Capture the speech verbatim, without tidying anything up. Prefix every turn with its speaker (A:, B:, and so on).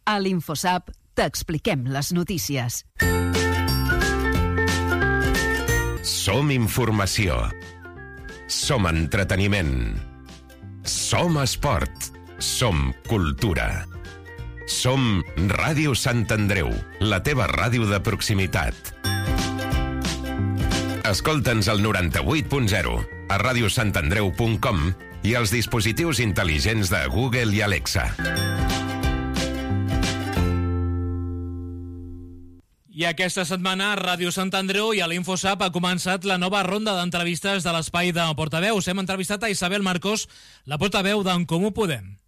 A: A l'InfoSap t'expliquem les notícies.
B: Som informació. Som entreteniment. Som esport. Som cultura. Som Ràdio Sant Andreu, la teva ràdio de proximitat. Escolta'ns al noranta-vuit punt zero, a radiosantandreu punt com i als dispositius intel·ligents de Google i Alexa.
C: I aquesta setmana, a Ràdio Sant Andreu i a l'InfoSap ha començat la nova ronda d'entrevistes de l'espai de portaveus. Hem entrevistat a Isabel Marcos, la portaveu d'en Comú Podem.